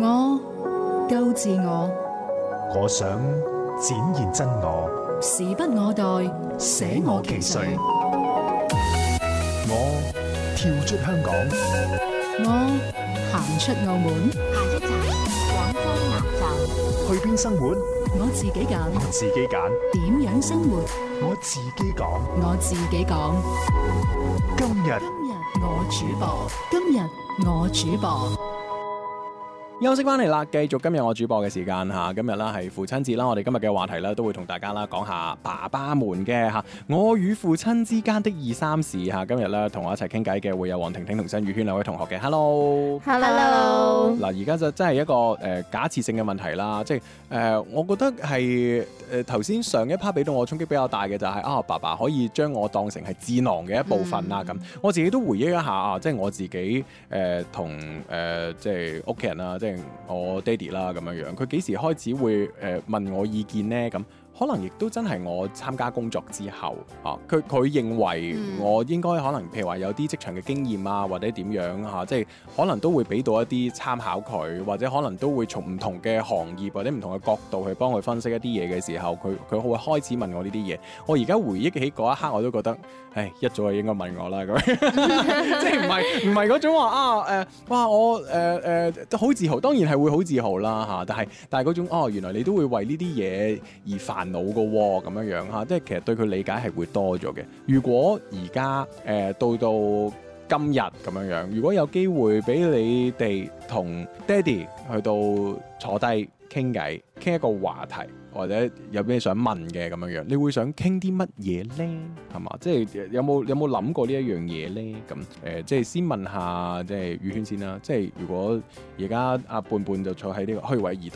我夠自我， 我想展現真我， 時不我待，捨我其誰。 我跳出香港， 我行出澳門， 下一站廣州南站。 去邊生活？ 我自己揀。 我自己揀。 點樣生活？ 我自己講。 我自己講。 今日我主播，今日我主播。 休息翻嚟啦，繼續今日我主播嘅時間吓，今日啦係父親節啦，我哋今日嘅話題啦都會同大家啦講下爸爸們嘅吓，我與父親之間的二三事吓。今日咧同我一齊傾偈嘅會有黃婷婷同新宇軒兩位同學嘅 ，Hello，嗱，而家就真係一個假設性嘅問題啦，即係我覺得係頭先上一 part 俾到我衝擊比較大嘅就係爸爸可以將我當成係智囊嘅一部分啦咁，我自己都回憶一下啊，即係我自己同即係屋企人啦，即係我爹哋啦咁樣樣，佢幾時開始會問我意見呢？咁可能亦都真係我參加工作之後啊，佢認為我應該可能譬如話有啲職場嘅經驗啊，或者點樣嚇，即係可能都會俾到一啲參考佢，或者可能都會從唔同嘅行業或者唔同嘅角度去幫佢分析一啲嘢嘅時候，佢會開始問我呢啲嘢。我而家回憶起嗰一刻，我都覺得，一早就應該問我啦咁，即係唔係嗰種話哇我都好自豪，當然係會好自豪啦嚇，但係嗰種原來你都會為呢啲嘢而煩惱嘅喎，咁樣樣嚇，即係其實對佢理解係會多咗嘅。如果而家到今日咁樣樣，如果有機會俾你哋同爹哋去到坐低傾偈，傾一個話題，或者有咩想問嘅咁樣樣，你會想傾啲乜嘢咧？係嘛？即係有冇諗過呢一樣嘢咧？咁即係先問下即係宇軒先啦。即係如果而家阿伴伴就坐喺呢個虛位而